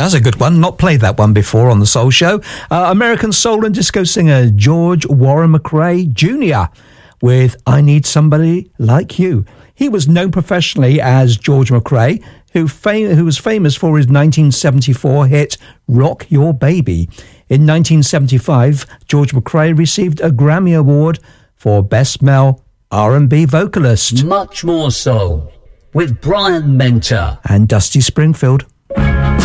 That's a good one. Not played that one before on the Soul Show. American soul and disco singer George Warren McRae Jr. with I Need Somebody Like You. He was known professionally as George McRae, who was famous for his 1974 hit Rock Your Baby. In 1975, George McRae received a Grammy Award for Best Male R&B Vocalist. Much More Soul with Brian Mentor and Dusty Springfield.